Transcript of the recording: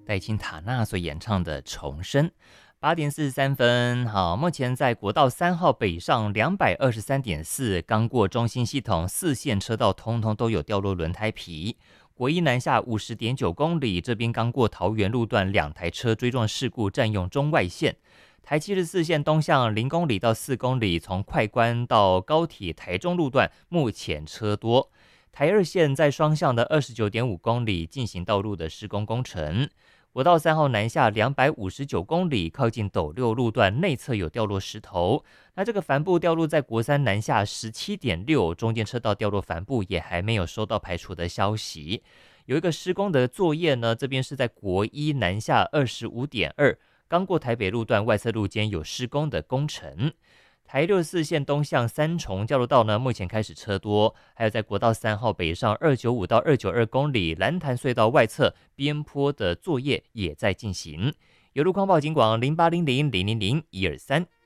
戴青塔纳所演唱的《重生》。8:43，好，目前在国道3号北上223.4，刚过中心系统4线车道，通通都有掉落轮胎皮。国一南下50.9公里，这边刚过桃园路段，2台车追撞事故，占用中外线。台74线东向0公里到4公里，从快关到高铁台中路段，目前车多。台2线在双向的29.5公里进行道路的施工工程。国道3号南下259公里，靠近斗六路段内侧有掉落石头。那这个帆布掉落在国3南下17.6，中间车道掉落帆布也还没有收到排除的消息。有一个施工的作业呢，这边是在国一南下25.2，刚过台北路段外侧路间有施工的工程。台64线东向三重交流道呢，目前开始车多，还有在国道3号北上295到292公里蓝潭隧道外侧边坡的作业也在进行。有路况报警广0800000123。